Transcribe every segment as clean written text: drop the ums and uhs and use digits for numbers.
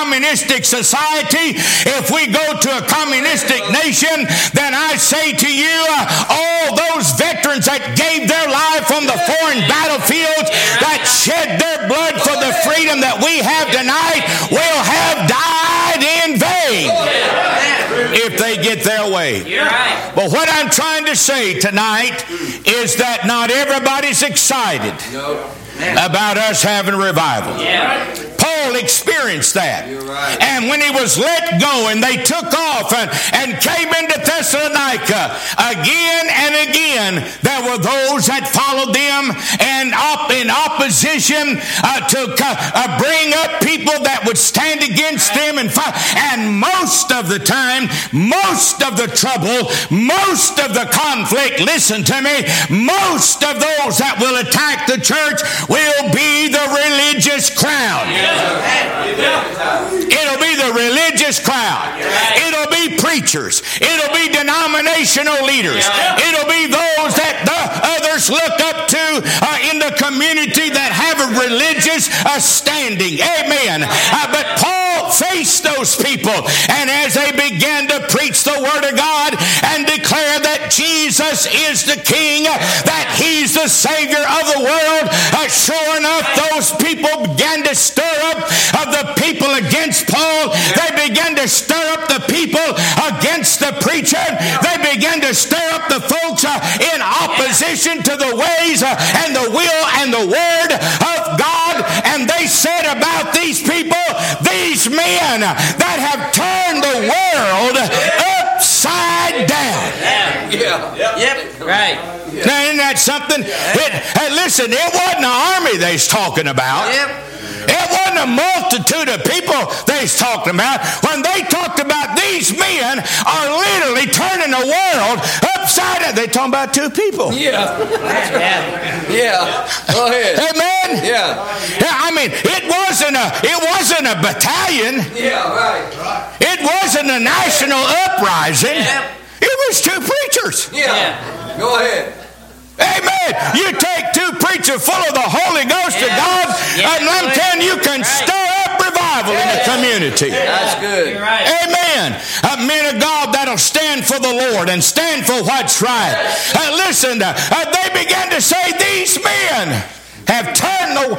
communistic society, if we go to a communistic nation, then I say to you, all those veterans that gave their life on the foreign battlefields, that shed their blood for the freedom that we have tonight, will have died in vain if they get their way. But what I'm trying to say tonight is that not everybody's excited about us having revival. Paul experienced that. And when he was let go and they took off and came into Thessalonica again and again, there were those that followed them and in opposition to bring up people that would stand against them and fight. And most of the time, most of the trouble, most of the conflict, listen to me, most of those that will attack the church will be the religious crowd. It'll be the religious crowd. It'll be preachers. It'll be denominational leaders. It'll be those that the others look up to in the community that have a religious standing. Amen. But Paul faced those people, and as they began to preach the Word of God and declare that Jesus is the King, that He's the Savior of the world, sure enough, those people began to stir up the people against Paul. They began to stir up the people against the preacher. They began to stir up the folks in opposition to the ways and the will and the Word of God. And they said about these people, these men that have turned the world upside down. Right. Now, isn't that something? Listen, it wasn't an army they's talking about. It wasn't a multitude of people they's talking about. When they talked about these men are literally turning the world upside down, they're talking about two people. Go ahead. Amen. I mean, it wasn't a battalion. It wasn't a national uprising. It was two preachers. Go ahead. Amen. You take two preachers full of the Holy Ghost of God, and I'm telling you, can stir up revival in the community. That's good. Amen. Men of God that'll stand for the Lord and stand for what's right. Listen, they began to say, these men have turned the...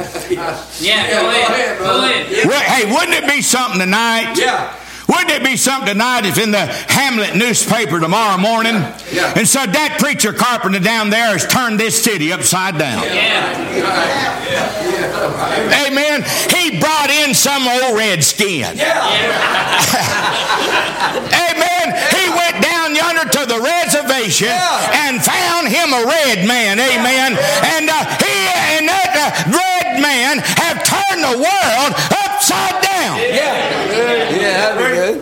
Go ahead. Hey, wouldn't it be something tonight? Wouldn't it be something tonight if in the Hamlet newspaper tomorrow morning and so that preacher carpenter down there has turned this city upside down? Amen. He brought in some old redskin. Amen. He went down yonder to the reservation and found him a red man. Amen. And he and that red man have turned the world upside down. That'd be good.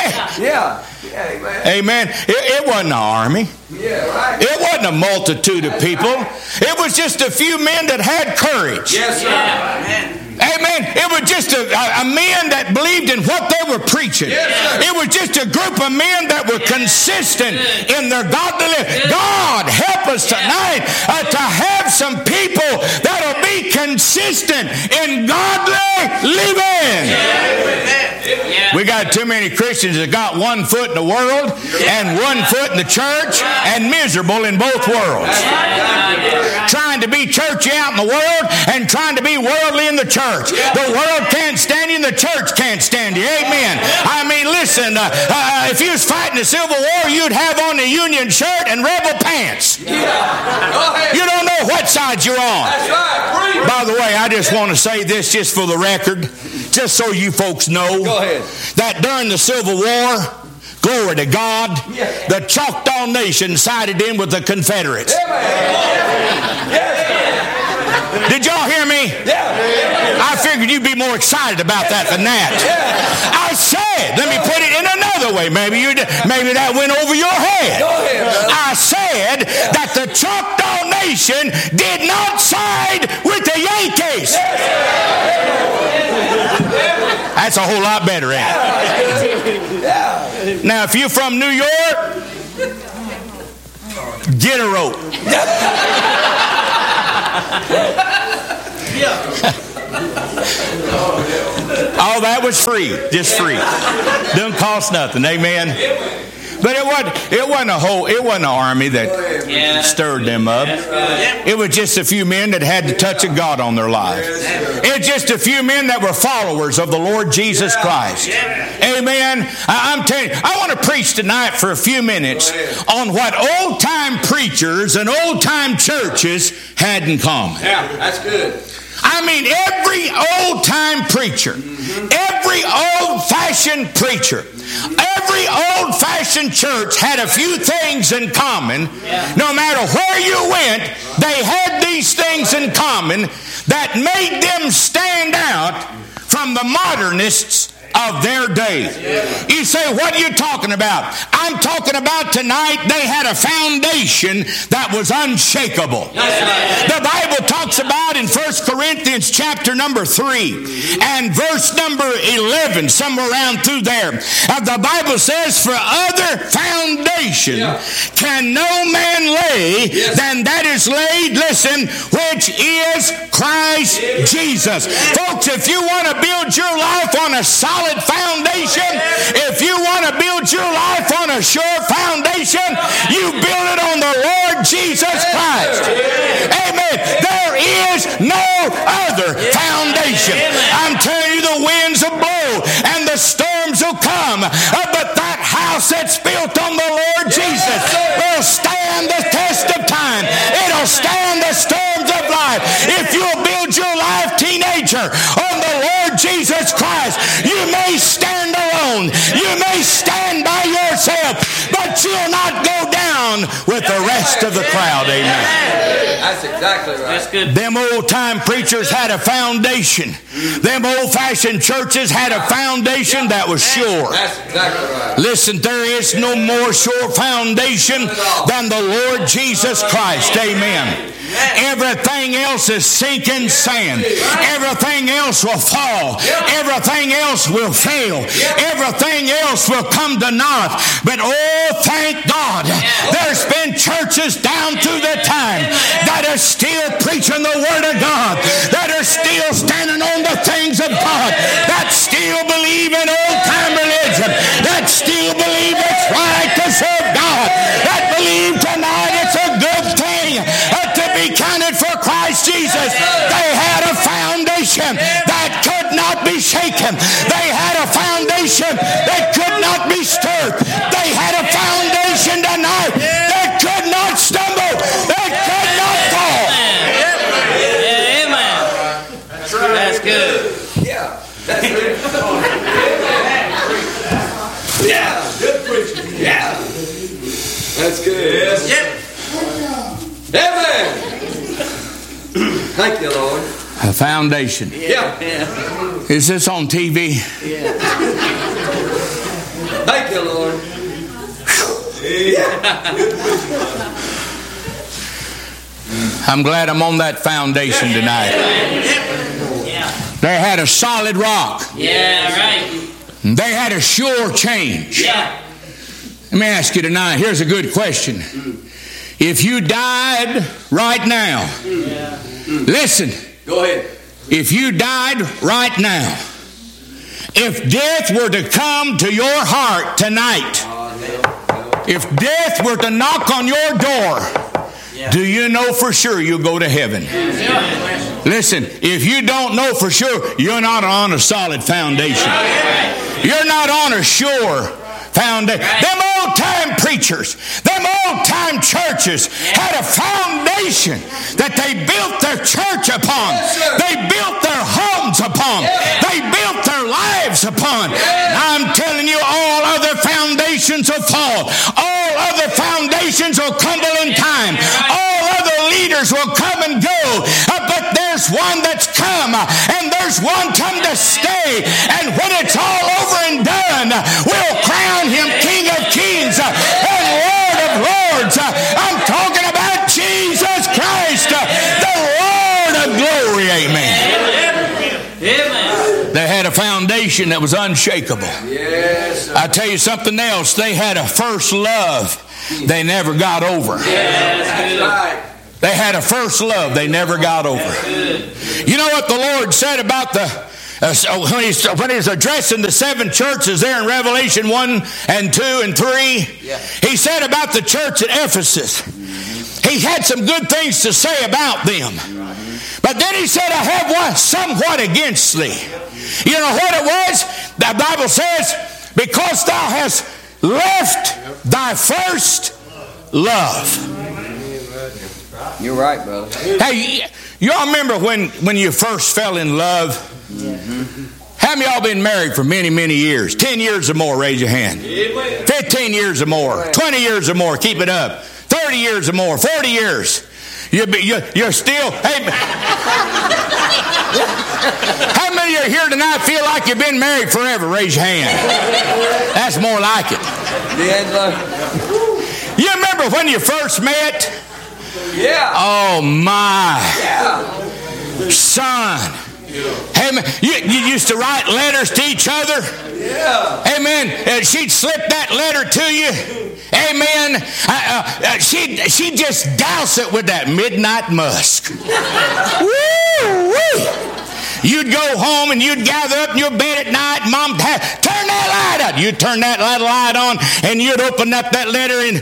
Amen. It wasn't an army. It wasn't a multitude of people. It was just a few men that had courage. Amen. It was just a men that believed in what they were preaching. It was just a group of men that were consistent in their godly living. God help us tonight to have some people that'll be consistent in godly living. We got too many Christians that got one foot in the world and one foot in the church and miserable in both worlds. Trying to be churchy out in the world and trying to be worldly in the church. The world can't stand you and the church can't stand you. Amen. I mean, listen, if you was fighting the Civil War, you'd have on the Union shirt and rebel pants. You don't know what side you're on. By the way, I just want to say this just for the record, just so you folks know, that during the Civil War, glory to God, the Choctaw Nation sided in with the Confederates. Did y'all hear me? I figured you'd be more excited about that than that. I said, let me put it in another way. Maybe that went over your head. I said that the Choctaw Nation did not side with the Yankees. That's a whole lot better, ain't it? Now, if you're from New York, get a rope. All that was free, just free. Didn't cost nothing, amen. But it wasn't an army that stirred them up. It was just a few men that had the touch of God on their lives. It's just a few men that were followers of the Lord Jesus Christ. Amen. I'm telling you, I want to preach tonight for a few minutes on what old-time preachers and old-time churches had in common. Yeah, that's good. I mean, every old-time preacher, every old-fashioned preacher, every old-fashioned church had a few things in common. No matter where you went, they had these things in common that made them stand out from the modernists of their day. You say, what are you talking about? I'm talking about tonight they had a foundation that was unshakable. The Bible talks about in 1 Corinthians chapter number 3 and verse number 11, somewhere around through there. The Bible says, for other foundation can no man lay than that is laid, listen, which is Christ Jesus. Folks, if you want to build your life on a solid foundation, if you want to build your life on a sure foundation, you build it on the Lord Jesus Christ. Amen. There is no other foundation. I'm telling you, the winds will blow and the storms will come, but that house that's built on the Lord Jesus will stand the test of time. It'll stand the storms of life. If you'll build your life, teenager, on the Lord Jesus Christ, you may stand alone, you may stand by yourself, but you'll not go down with the rest of the crowd. Amen. That's exactly right. That's good. Them old-time preachers had a foundation. Them old-fashioned churches had a foundation that was sure. That's exactly right. Listen, there is no more sure foundation than the Lord Jesus Christ. Amen. Everything else is sinking sand. Everything else will fall. Everything else will fail. Everything else will come to naught. But oh, thank God, there's been churches down through the time that are still preaching the Word of God, that are still standing on the things of God, that still believe in old-time religion, that still believe it's right to serve God, that believe tonight it's a good thing to be counted for Christ Jesus. They had a foundation that could not be shaken. They had a foundation that could not be stirred. They had a foundation tonight that could not stumble, that could not fall. Amen. That's good. Yeah, that's good. Yeah, good preaching. Yeah, that's good. Yep. Amen. Thank you, Lord. A foundation. Yeah. Is this on TV? Yeah. Thank you, Lord. Yeah. I'm glad I'm on that foundation tonight. They had a solid rock. Yeah, right. They had a sure change. Yeah. Let me ask you tonight, here's a good question. If you died right now, listen. Go ahead. If you died right now, if death were to come to your heart tonight, if death were to knock on your door, do you know for sure you'll go to heaven? Listen, if you don't know for sure, you're not on a solid foundation. You're not on a sure foundation. Them old-time preachers, them old-time churches had a foundation that they built their church upon. They built their homes upon. They built their lives upon. I'm telling you, all other foundations will fall. All other foundations will crumble in time. All other leaders will come and go. But there's one that's come, and there's one come to stay. And when it's all over and done, we'll crown him King of Kings and Lord of Lords. I'm talking about Jesus Christ, the Lord of glory. Amen. Amen. They had a foundation that was unshakable. Yes, sir. I tell you something else. They had a first love they never got over. That's right. They had a first love they never got over. You know what the Lord said about when he's addressing the 7 churches there in Revelation 1 and 2 and 3? He said about the church at Ephesus, he had some good things to say about them. But then he said, I have one somewhat against thee. You know what it was? The Bible says, because thou hast left thy first love. You're right, brother. Hey, y'all remember when you first fell in love? How many of y'all been married for many, many years? 10 years or more, raise your hand. 15 years or more. 20 years or more, keep it up. 30 years or more. 40 years. You're still... Hey, how many of you here tonight feel like you've been married forever? Raise your hand. That's more like it. You remember when you first met? Yeah. Oh my. Yeah. Son. Hey, man, you used to write letters to each other. Yeah. Amen. She'd slip that letter to you. Amen. She'd just douse it with that midnight musk. Woo-wee. You'd go home and you'd gather up in your bed at night. Mom, Dad, turn that light up. You'd turn that light on and you'd open up that letter and...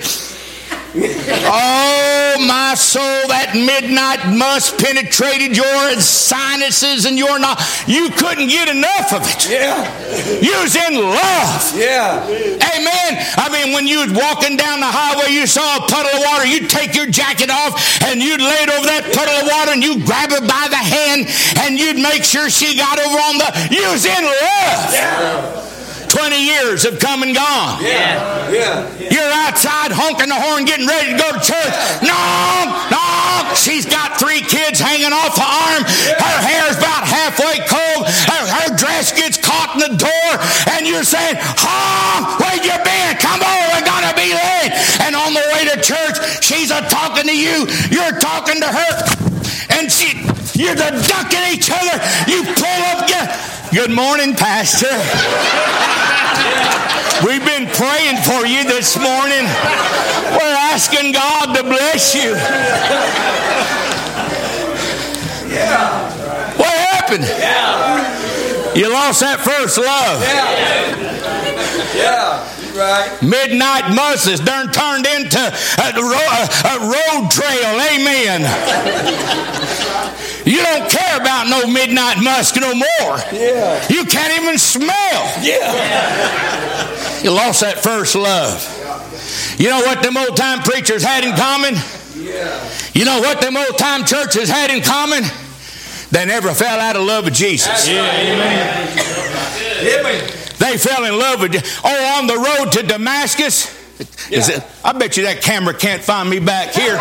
Oh, my soul, that midnight musk penetrated your sinuses and your you couldn't get enough of it. Yeah. You was in love. Yeah. Amen. I mean, when you was walking down the highway, you saw a puddle of water, you'd take your jacket off and you'd lay it over that puddle of water and you'd grab her by the hand and you'd make sure she got over on you was in love. Yeah. 20 years have come and gone. Yeah. Yeah. You're outside honking the horn getting ready to go to church. No. She's got 3 kids hanging off the arm. Her hair's about halfway cold. Her dress gets caught in the door. And you're saying, where you been? Come on, we're going to be late. And on the way to church, she's talking to you. You're talking to her. And you're ducking each other. You pull up. Good morning, Pastor. We've been praying for you this morning. We're asking God to bless you. What happened? You lost that first love. Yeah. Right. Midnight musk is turned into a road trail. Amen. You don't care about no midnight musk no more. Yeah. You can't even smell. Yeah. You lost that first love. You know what them old time preachers had in common? Yeah. You know what them old time churches had in common? They never fell out of love with Jesus. Yeah. Amen. Amen. They fell in love with... on the road to Damascus. Yeah. I bet you that camera can't find me back here.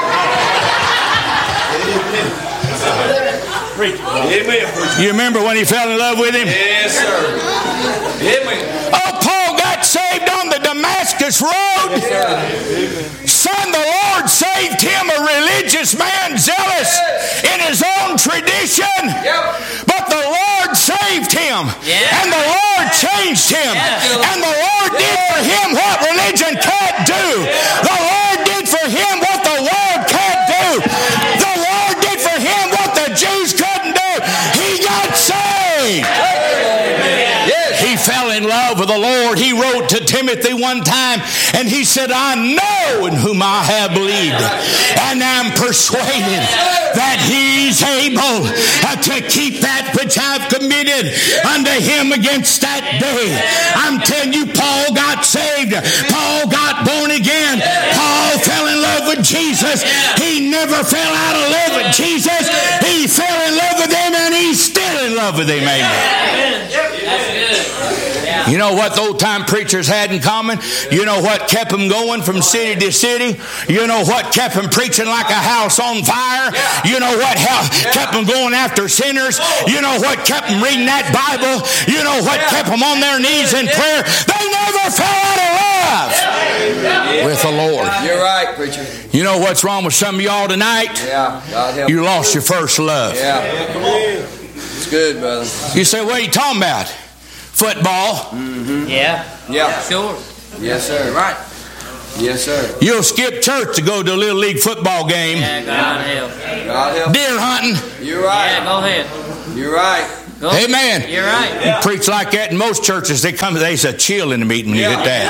You remember when he fell in love with him? Yes, sir. Amen. Oh, Paul got saved on the Damascus road. Son, the Lord saved him, a religious man, zealous in his own tradition. But the Lord saved him. And the Lord changed him. And the Lord did for him what religion can't do. The Lord did for him what the world can't do. The Lord did for him what the Jews couldn't do. He got saved. He fell in love with the Lord. He wrote to Timothy one time and he said, I know in whom I have believed and am persuaded that he's able to keep that which I've committed unto him against that day. I'm telling you, Paul got saved. Paul got born again. Paul fell in love with Jesus. He never fell out of love with Jesus. He fell in love with him and he's still in love with him. Amen. You know what the old time preachers had in common? You know what kept them going from city to city? You know what kept them preaching like a house on fire? You know what kept them going after sinners? You know what kept them reading that Bible? You know what kept them on their knees in prayer? They never fell out of love with the Lord. You're right, preacher. You know what's wrong with some of y'all tonight? Yeah, God help you. Lost your first love. Yeah. It's good, brother. You say, what are you talking about? Football. Mm-hmm. Yeah. Yeah. Sure. Yes, sir. Right. Yes, sir. You'll skip church to go to a little league football game. Yeah, God help. God help. Deer hunting. You're right. Yeah, go ahead. You're right. Go. Amen. You're right. You preach like that in most churches. There's a chill in the meeting when you get that.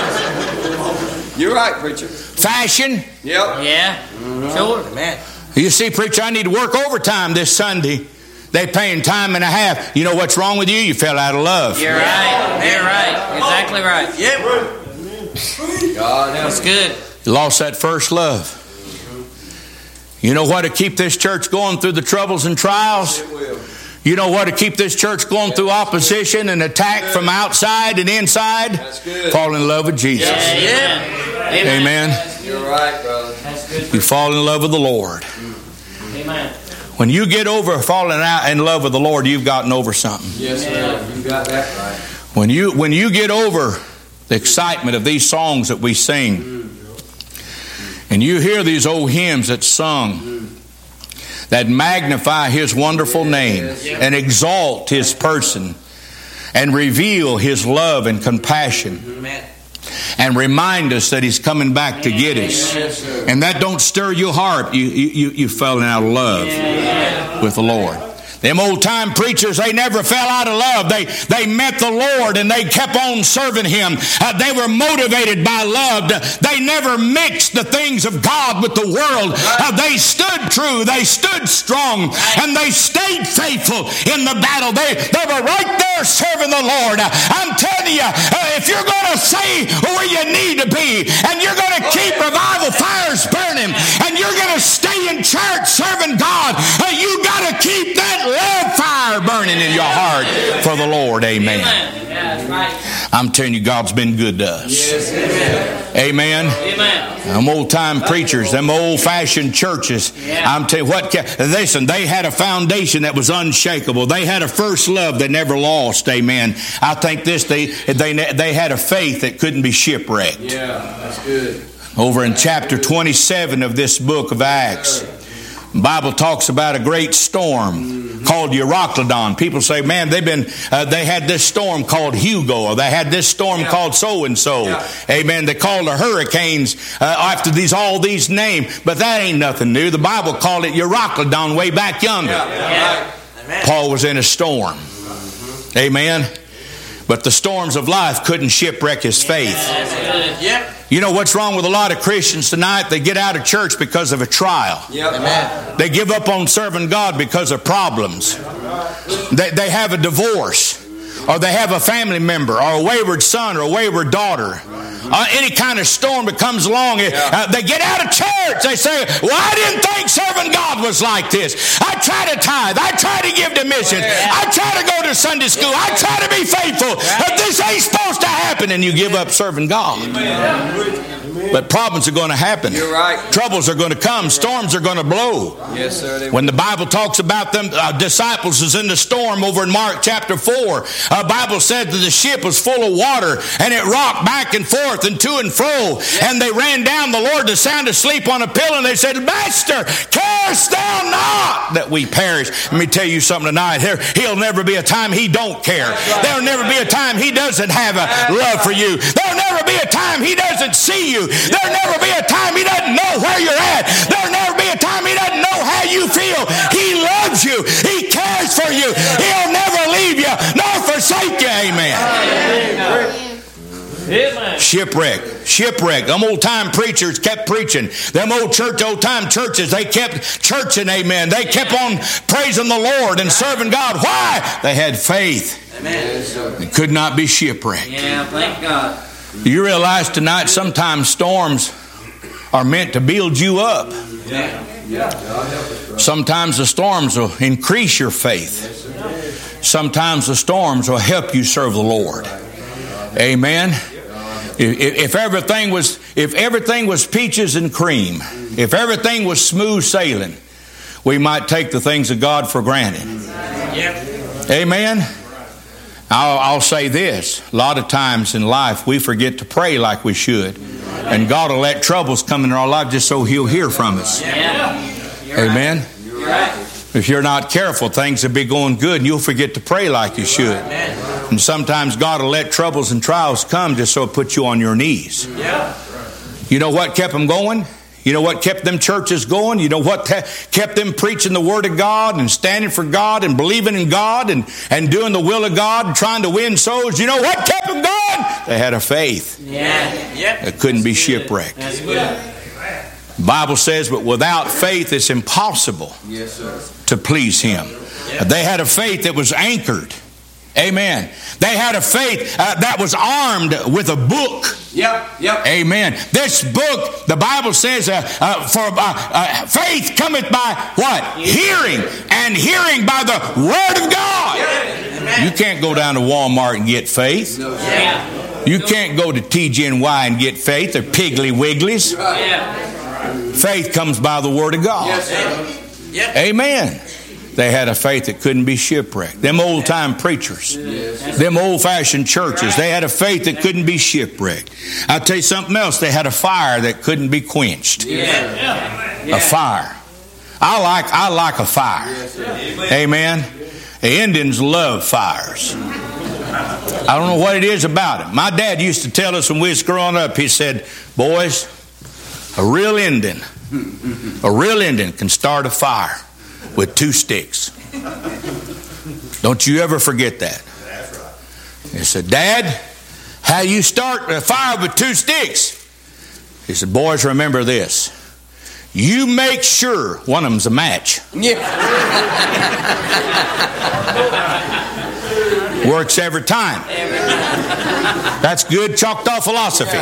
You're right, preacher. Fashion. Yep. Yeah. Sure. Man. You see, preacher, I need to work overtime this Sunday. They paying time and a half. You know what's wrong with you? You fell out of love. You're right. You're right. Exactly right. Yep. God help. That's good. You lost that first love. You know what to keep this church going through the troubles and trials? It will. You know what to keep this church going through opposition and attack from outside and inside? That's good. Fall in love with Jesus. Yeah. Amen. You're right, brother. That's good. You fall in love with the Lord. Amen. When you get over falling out in love with the Lord, you've gotten over something. Yes, sir. You got that right. When you get over the excitement of these songs that we sing, and you hear these old hymns that's sung that magnify His wonderful name and exalt His person and reveal His love and compassion and remind us that He's coming back to get us, and that don't stir your heart, you fell out of love with the Lord. Them old time preachers, they never fell out of love. They met the Lord and they kept on serving Him. They were motivated by love. They never mixed the things of God with the world. They stood true. They stood strong. And they stayed faithful in the battle. They were right there serving the Lord. I'm telling you, if you're going to stay where you need to be, and you're going to keep revival fires burning, and you're going to stay in church serving God, you got to keep that love fire burning in your heart for the Lord. Amen. I'm telling you, God's been good to us. Yes, amen. Amen. Them old time preachers, them old fashioned churches. I'm telling you what. Listen, they had a foundation that was unshakable. They had a first love that never lost. Amen. I think they had a faith that couldn't be shipwrecked. Yeah, that's good. Over in chapter 27 of this book of Acts, the Bible talks about a great storm called Euroclydon. People say, man, they had this storm called Hugo, or they had this storm called so-and-so. Amen. They called the hurricanes after all these names, but that ain't nothing new. The Bible called it Euroclydon way back yonder. Paul was in a storm. Amen. But the storms of life couldn't shipwreck his faith. You know what's wrong with a lot of Christians tonight? They get out of church because of a trial. They give up on serving God because of problems. They have a divorce, or they have a family member, or a wayward son, or a wayward daughter. Any kind of storm that comes along, they get out of church. They say, well, I didn't think serving God was like this. I try to tithe. I try to give to missions. I try to go to Sunday school. I try to be faithful. But this ain't supposed to happen, and you give up serving God. But problems are going to happen. You're right. Troubles are going to come. Storms are going to blow. Yes, sir. When the Bible talks about them disciples is in the storm over in Mark chapter 4, Bible said that the ship was full of water, and it rocked back and forth and to and fro. And they ran down the Lord to sound asleep on a pillow, and they said, Master, carest thou not that we perish? Let me tell you something tonight. He'll never be a time He don't care. There'll never be a time He doesn't have a love for you. There'll never be a time He doesn't see you. There'll never be a time He doesn't know where you're at. There'll never be a time He doesn't know how you feel. He loves you. He cares for you. He'll never leave you nor forsake you. Amen. Shipwreck. Them old time preachers kept preaching. Them old time churches, they kept churching. Amen. They kept on praising the Lord and serving God. Why? They had faith. Amen. It could not be shipwrecked. Yeah, thank God. You realize tonight sometimes storms are meant to build you up. Sometimes the storms will increase your faith. Sometimes the storms will help you serve the Lord. Amen. If everything was peaches and cream, if everything was smooth sailing, we might take the things of God for granted. Amen. I'll say this. A lot of times in life we forget to pray like we should. And God will let troubles come in our life just so He'll hear from us. Amen. If you're not careful, things will be going good and you'll forget to pray like you should. And sometimes God will let troubles and trials come just so it puts you on your knees. You know what kept them going? You know what kept them churches going? You know what kept them preaching the Word of God and standing for God and believing in God and doing the will of God and trying to win souls? You know what kept them going? They had a faith that couldn't be shipwrecked. That's good. The Bible says, but without faith it's impossible to please Him. They had a faith that was anchored. Amen. They had a faith that was armed with a book. Amen. This book, the Bible says, faith cometh by what? Hearing. And hearing by the Word of God. You can't go down to Walmart and get faith. You can't go to TGNY and get faith or Piggly Wigglies. Faith comes by the Word of God. Amen. They had a faith that couldn't be shipwrecked. Them old-time preachers, them old-fashioned churches, they had a faith that couldn't be shipwrecked. I'll tell you something else. They had a fire that couldn't be quenched. A fire. I like a fire. Amen. The Indians love fires. I don't know what it is about it. My dad used to tell us when we was growing up, he said, boys, a real Indian can start a fire with 2 sticks. Don't you ever forget that. He said, Dad, how you start a fire with 2 sticks? He said, boys, remember this. You make sure one of them's a match. Works every time. That's good Choctaw philosophy.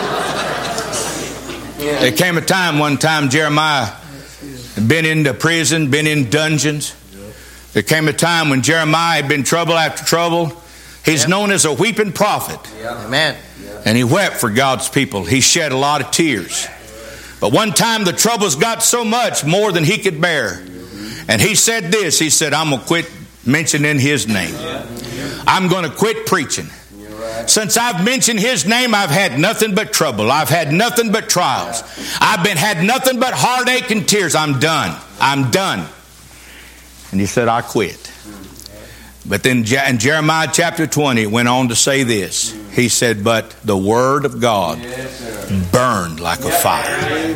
There came a time, one time, Jeremiah had been into prison, been in dungeons. There came a time when Jeremiah had been trouble after trouble. He's known as a weeping prophet. Amen. And he wept for God's people. He shed a lot of tears. But one time the troubles got so much, more than he could bear. And he said this, he said, I'm going to quit mentioning His name. I'm going to quit preaching. Since I've mentioned His name, I've had nothing but trouble. I've had nothing but trials. I've had nothing but heartache and tears. I'm done. I'm done. And he said, I quit. But then in Jeremiah chapter 20, it went on to say this. He said, but the Word of God burned like a fire.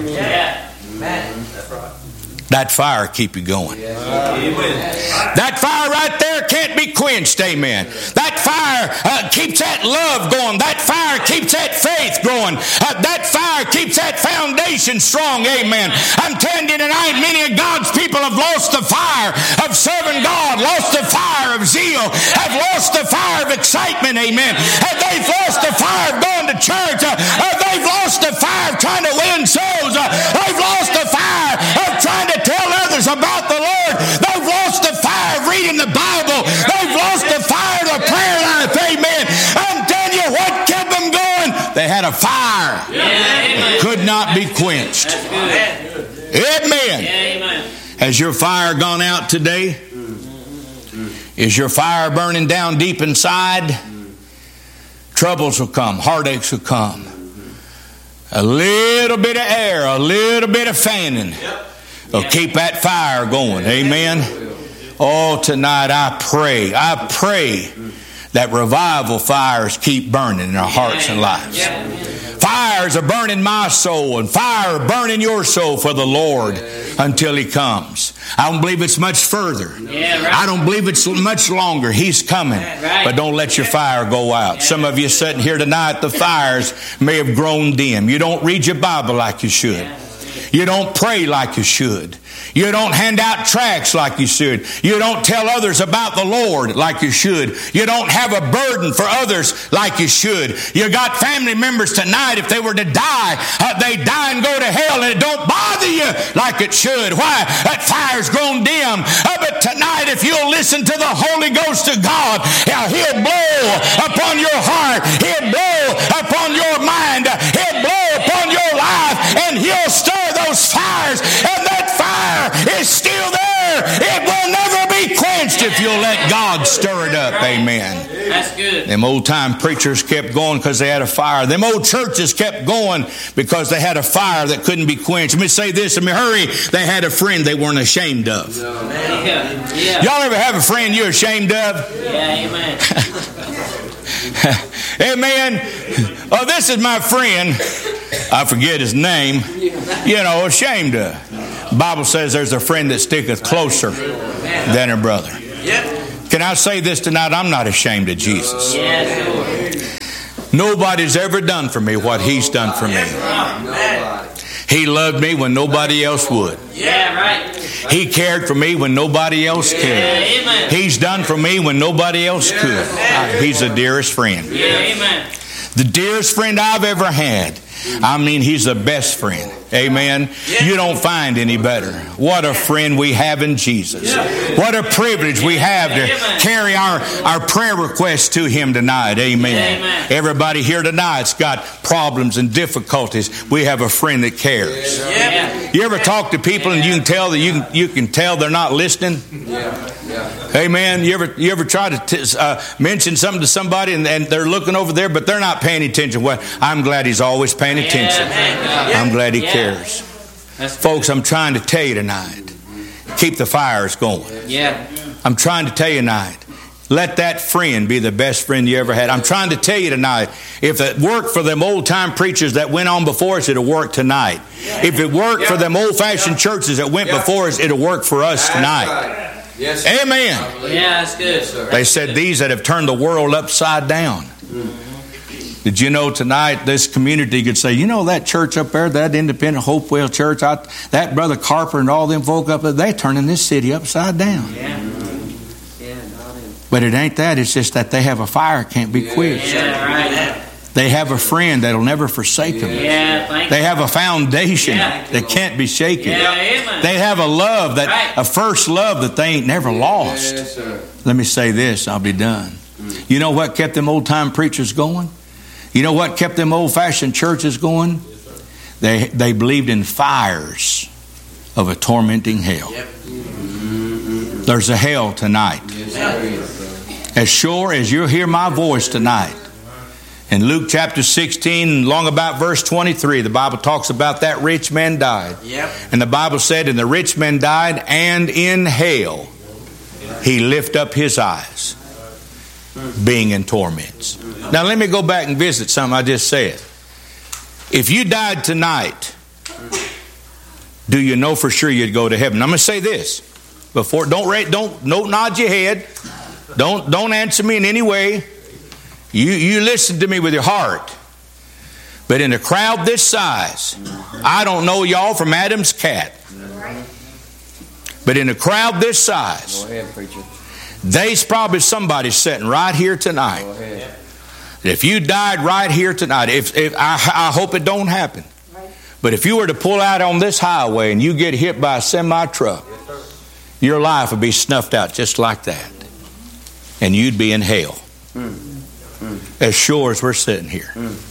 That fire keep you going. That fire right there can't be quenched. Amen. That fire keeps that love going. That fire keeps that faith going. That fire keeps that foundation strong. Amen. I'm telling you tonight, many of God's people have lost the fire of serving God, lost the fire of zeal, have lost the fire of excitement. Amen. They've lost the fire of going to church. They've lost the fire of trying to win souls. They've lost the fire of trying to tell others about the Lord. They've lost the fire of reading the Bible. They've lost the fire of the prayer life. Amen. I'm telling you what kept them going. They had a fire that could not be quenched. Amen. Has your fire gone out today? Is your fire burning down deep inside? Troubles will come. Heartaches will come. A little bit of air, a little bit of fanning will keep that fire going. Amen. Oh, tonight I pray that revival fires keep burning in our hearts and lives. Fires are burning my soul, and fire are burning your soul for the Lord until He comes. I don't believe it's much further. I don't believe it's much longer. He's coming. But don't let your fire go out. Some of you sitting here tonight, the fires may have grown dim. You don't read your Bible like you should. You don't pray like you should. You don't hand out tracts like you should. You don't tell others about the Lord like you should. You don't have a burden for others like you should. You got family members tonight, if they were to die, they die and go to hell, and it don't bother you like it should. Why? That fire's grown dim. But tonight, if you'll listen to the Holy Ghost of God, He'll blow upon your heart. He'll blow upon your mind. He'll blow upon your life, and He'll stir those fires, and that fire is still there. It will never be quenched if you'll let God stir it up. Amen. That's good. Them old time preachers kept going because they had a fire. Them old churches kept going because they had a fire that couldn't be quenched. Let me say this, in a hurry. They had a friend they weren't ashamed of. Y'all ever have a friend you're ashamed of? Yeah, amen. Amen. Oh, this is my friend. I forget his name, ashamed of. The Bible says there's a friend that sticketh closer than a brother. Can I say this tonight? I'm not ashamed of Jesus. Nobody's ever done for me what He's done for me. He loved me when nobody else would. He cared for me when nobody else cared. He's done for me when nobody else could. He's the dearest friend. The dearest friend I've ever had. I mean, He's the best friend. Amen. You don't find any better. What a friend we have in Jesus. What a privilege we have to carry our prayer requests to Him tonight. Amen. Everybody here tonight's got problems and difficulties. We have a friend that cares. You ever talk to people and you can tell that you can tell they're not listening? Amen. You ever try to mention something to somebody and they're looking over there, but they're not paying attention? Well, I'm glad He's always paying attention. I'm glad He cares. Folks, I'm trying to tell you tonight, keep the fires going. I'm trying to tell you tonight, let that friend be the best friend you ever had. I'm trying to tell you tonight, if it worked for them old-time preachers that went on before us, it'll work tonight. If it worked for them old-fashioned churches that went before us, it'll work for us tonight. Yes, amen. Yeah, that's good, sir. They said these that have turned the world upside down. Did you know tonight this community could say, that church up there, that independent Hopewell church, that Brother Carper and all them folk up there, they're turning this city upside down. But it ain't that. It's just that they have a fire can't be quenched. They have a friend that'll never forsake them. They have a foundation that can't be shaken. They have a love, a first love that they ain't never lost. Let me say this, I'll be done. You know what kept them old-time preachers going? You know what kept them old-fashioned churches going? They believed in fires of a tormenting hell. There's a hell tonight. As sure as you hear my voice tonight, in Luke chapter 16, long about verse 23, the Bible talks about that rich man died. And the Bible said, and the rich man died, and in hell he lift up his eyes, being in torments. Now let me go back and visit something I just said. If you died tonight, do you know for sure you'd go to heaven? I'm going to say this before. Don't nod your head. Don't answer me in any way. You listen to me with your heart. But in a crowd this size, I don't know y'all from Adam's cat. But in a crowd this size, go ahead, preacher. There's probably somebody sitting right here tonight. Go ahead. If you died right here tonight, I hope it don't happen. But if you were to pull out on this highway and you get hit by a semi-truck, your life would be snuffed out just like that. And you'd be in hell. As sure as we're sitting here.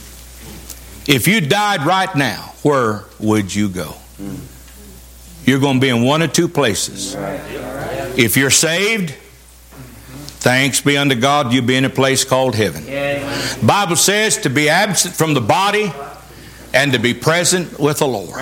If you died right now, where would you go? You're going to be in one of two places. If you're saved, thanks be unto God, you'll be in a place called heaven. The Bible says to be absent from the body and to be present with the Lord.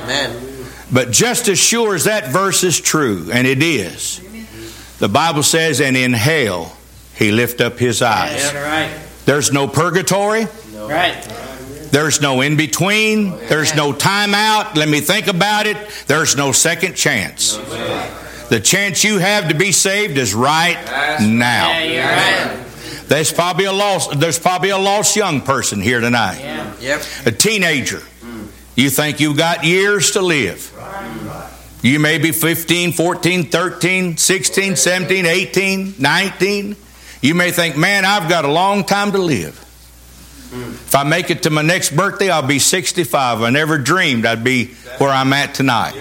But just as sure as that verse is true, and it is, the Bible says, and in hell he lift up his eyes. There's no purgatory. There's no in between. There's no time out. Let me think about it. There's no second chance. The chance you have to be saved is right now. There's probably a lost young person here tonight. A teenager. You think you've got years to live. You may be 15, 14, 13, 16, 17, 18, 19. You may think, man, I've got a long time to live. If I make it to my next birthday, I'll be 65. I never dreamed I'd be where I'm at tonight.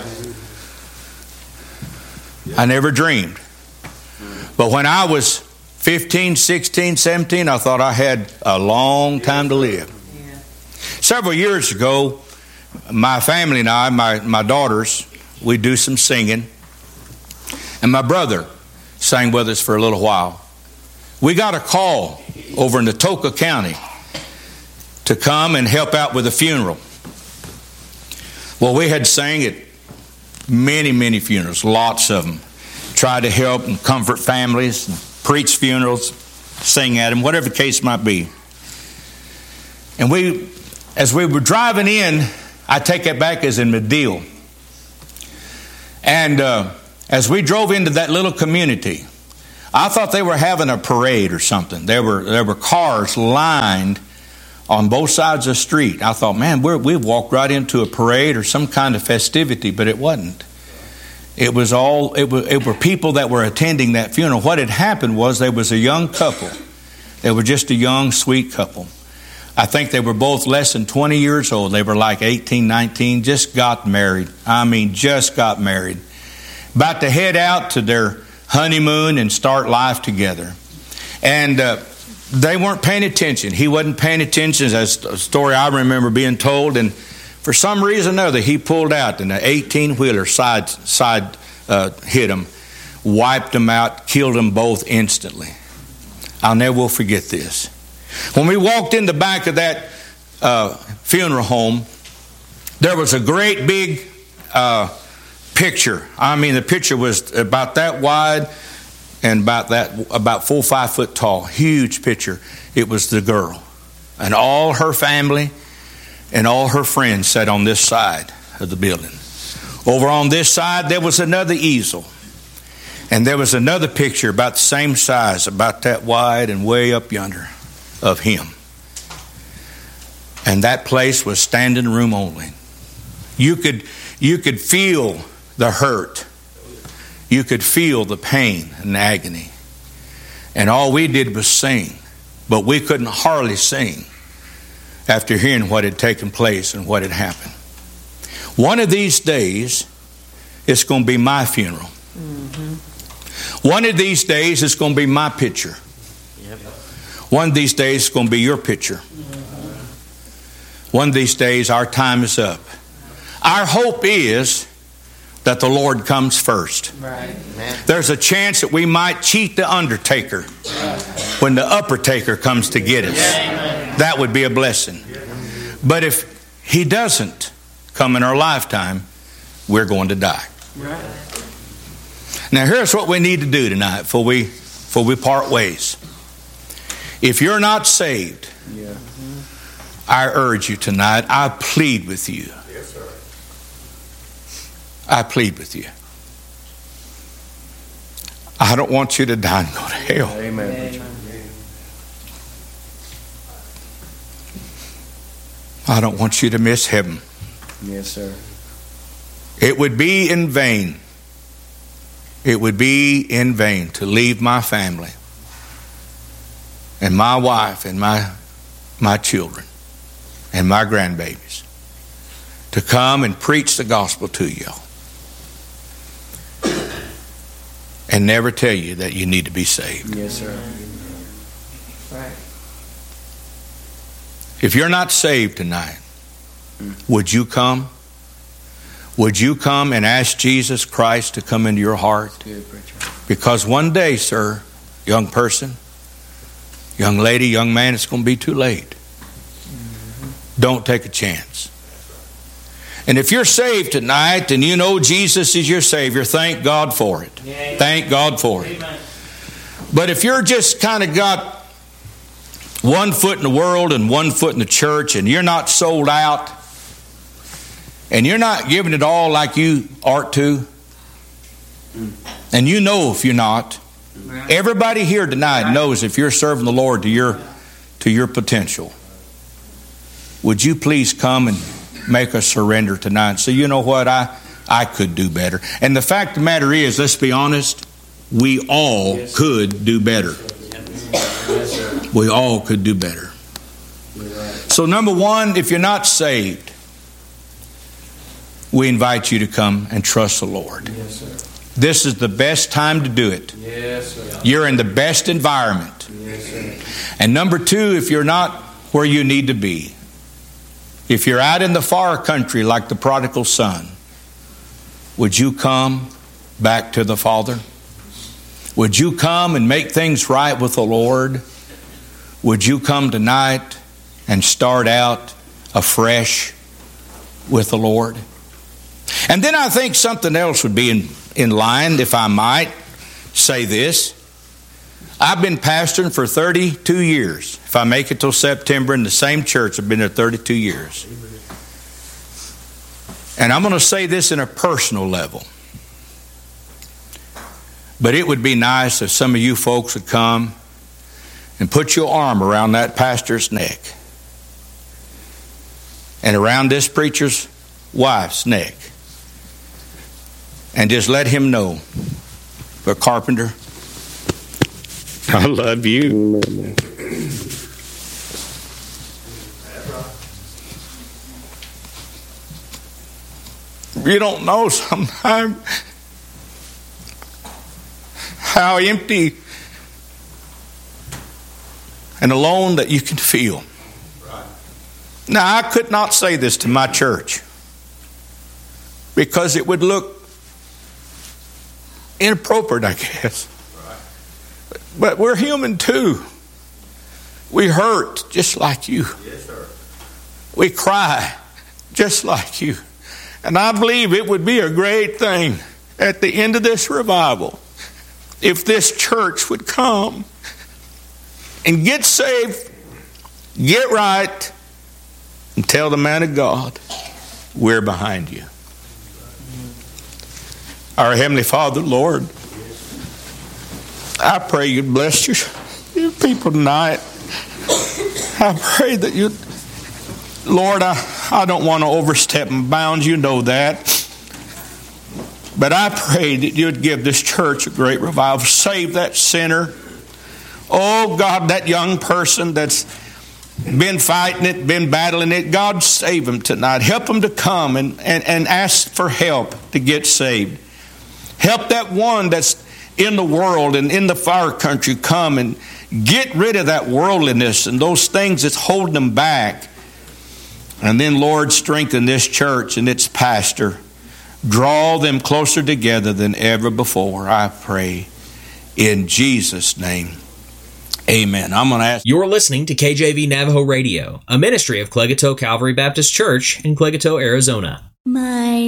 I never dreamed. But when I was 15, 16, 17, I thought I had a long time to live. Several years ago, my family and I, my daughters, we do some singing. And my brother sang with us for a little while. We got a call over in Atoka County to come and help out with a funeral. Well, we had sang at many, many funerals, lots of them. Tried to help and comfort families, and preach funerals, sing at them, whatever the case might be. And as we were driving in, I take it back as in Medill. And as we drove into that little community, I thought they were having a parade or something. There were cars lined on both sides of the street. I thought, man, we've walked right into a parade or some kind of festivity, but it wasn't. It were people that were attending that funeral. What had happened was there was a young couple. They were just a young, sweet couple. I think they were both less than 20 years old. They were like 18, 19, just got married. I mean, just got married. About to head out to their honeymoon and start life together. And they weren't paying attention. He wasn't paying attention. That's a story I remember being told. And for some reason or other, he pulled out and an 18-wheeler side hit him, wiped them out, killed them both instantly. I'll never will forget this. When we walked in the back of that funeral home, there was a great big picture. I mean, the picture was about that wide and about 4 or 5 foot tall. Huge picture. It was the girl. And all her family and all her friends sat on this side of the building. Over on this side, there was another easel. And there was another picture about the same size, about that wide and way up yonder, of him. And that place was standing room only. You could feel the hurt. You could feel the pain and agony. And all we did was sing. But we couldn't hardly sing after hearing what had taken place and what had happened. One of these days, it's going to be my funeral. Mm-hmm. One of these days, it's going to be my picture. Yep. One of these days, it's going to be your picture. Mm-hmm. One of these days, our time is up. Our hope is that the Lord comes first. Right. There's a chance that we might cheat the undertaker when the uppertaker comes to get us. Yeah. That would be a blessing. But if he doesn't come in our lifetime, we're going to die. Right. Now here's what we need to do tonight before we part ways. If you're not saved, I urge you tonight, I plead with you. Yes, sir. I plead with you. I don't want you to die and go to hell. Amen. I don't want you to miss heaven. Yes, sir. It would be in vain. It would be in vain to leave my family and my wife and my children and my grandbabies to come and preach the gospel to you and never tell you that you need to be saved. Yes, sir. Right. If you're not saved tonight, would you come? Would you come and ask Jesus Christ to come into your heart? Because one day, sir, young person, young lady, young man, it's going to be too late. Don't take a chance. And if you're saved tonight and you know Jesus is your Savior, thank God for it. Yeah, thank God for it. Amen. But if you're just kind of got one foot in the world and one foot in the church and you're not sold out and you're not giving it all like you ought to, and you know if you're not, everybody here tonight knows if you're serving the Lord to your potential. Would you please come and make a surrender tonight and say, you know what, I could do better. And the fact of the matter is, let's be honest, we all could do better. We all could do better. So number one, if you're not saved, we invite you to come and trust the Lord. Yes, sir. This is the best time to do it. Yes, sir. You're in the best environment. Yes, sir. And number two, if you're not where you need to be, if you're out in the far country like the prodigal son, would you come back to the Father? Would you come and make things right with the Lord? Would you come tonight and start out afresh with the Lord? And then I think something else would be in line, if I might say this. I've been pastoring for 32 years. If I make it till September in the same church, I've been there 32 years. And I'm going to say this in a personal level. But it would be nice if some of you folks would come and put your arm around that pastor's neck and around this preacher's wife's neck and just let him know, but Carpenter, I love you. You don't know sometimes how empty and alone that you can feel. Now, I could not say this to my church because it would look inappropriate, I guess. But we're human too. We hurt just like you. Yes, sir. We cry just like you. And I believe it would be a great thing at the end of this revival if this church would come and get saved, get right, and tell the man of God, we're behind you. Our Heavenly Father, Lord, I pray you bless your people tonight. I pray that you, Lord, I don't want to overstep my bounds, you know that. But I pray that you'd give this church a great revival. Save that sinner. Oh, God, that young person that's been fighting it, been battling it. God, save them tonight. Help them to come and ask for help to get saved. Help that one that's in the world and in the far country come and get rid of that worldliness and those things that's holding them back. And then, Lord, strengthen this church and its pastor. Draw them closer together than ever before, I pray. In Jesus' name, amen. I'm going to ask. You're listening to KJV Navajo Radio, a ministry of Clegato Calvary Baptist Church in Clegato, Arizona. My